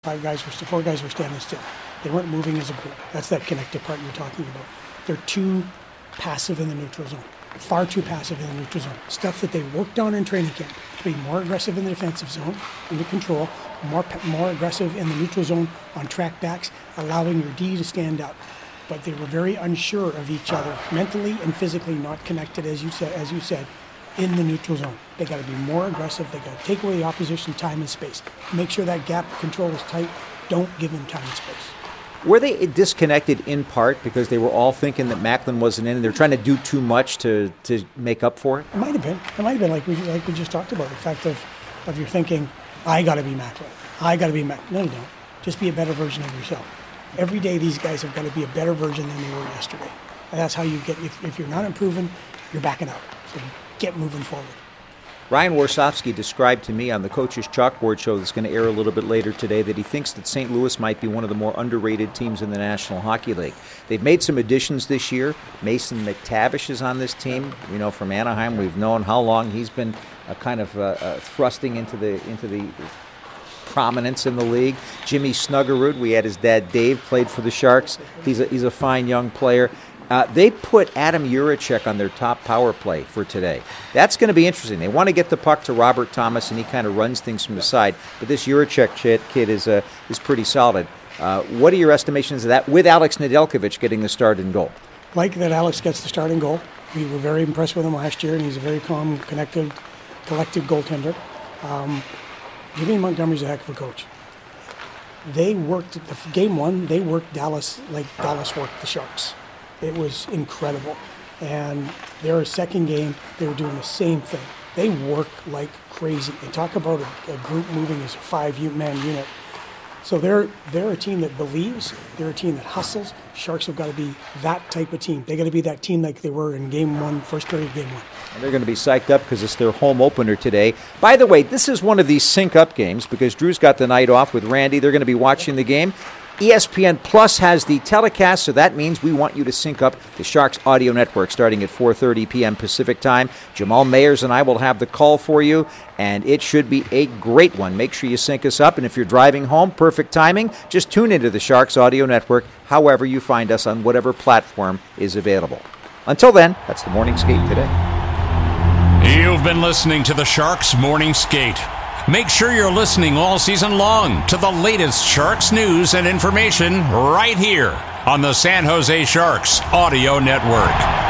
Four guys were standing still. They weren't moving as a group. That's that connected part you're talking about. They're too passive in the neutral zone. Far too passive in the neutral zone. Stuff that they worked on in training camp to be more aggressive in the defensive zone, into control, more aggressive in the neutral zone on track backs, allowing your D to stand up. But they were very unsure of each other, mentally and physically not connected, as you said, in the neutral zone. They got to be more aggressive. They got to take away the opposition time and space. Make sure that gap control is tight. Don't give them time and space. Were they disconnected in part because they were all thinking that Macklin wasn't in and they're trying to do too much to make up for it? It might have been. It might have been like we just talked about, the fact of your thinking, I got to be Macklin. I got to be Macklin. No, you don't. Just be a better version of yourself. Every day these guys have got to be a better version than they were yesterday. And that's how you get, if you're not improving, you're backing up. So get moving forward. Ryan Warsofsky described to me on the Coach's Chalkboard show that's going to air a little bit later today that he thinks that St. Louis might be one of the more underrated teams in the National Hockey League. They've made some additions this year. Mason McTavish is on this team. You know, from Anaheim, we've known how long he's been thrusting into the prominence in the league. Jimmy Snuggerud, we had his dad Dave, played for the Sharks. He's a fine young player. They put Adam Juracek on their top power play for today. That's going to be interesting. They want to get the puck to Robert Thomas, and he kind of runs things from the side. But this Juracek kid is pretty solid. What are your estimations of that, with Alex Nedeljkovic getting the start in goal? Like that Alex gets the start in goal. We were very impressed with him last year, and he's a very calm, collected goaltender. Jimmy Montgomery's a heck of a coach. They worked, game one, they worked Dallas like Dallas worked the Sharks. It was incredible. And their second game, they were doing the same thing. They work like crazy. And talk about a group moving as a 5-man unit. So they're a team that believes. They're a team that hustles. Sharks have got to be that type of team. They got to be that team like they were in game one, first period of game one. And they're going to be psyched up because it's their home opener today. By the way, this is one of these sync-up games because Drew's got the night off with Randy. They're going to be watching the game. ESPN Plus has the telecast, so that means we want you to sync up the Sharks audio network starting at 4:30 p.m. Pacific time. Jamal Mayers and I will have the call for you, and it should be a great one. Make sure you sync us up, and if you're driving home, perfect timing. Just tune into the Sharks audio network, however you find us on whatever platform is available. Until then, that's the Morning Skate today. You've been listening to the Sharks Morning Skate. Make sure you're listening all season long to the latest Sharks news and information right here on the San Jose Sharks Audio Network.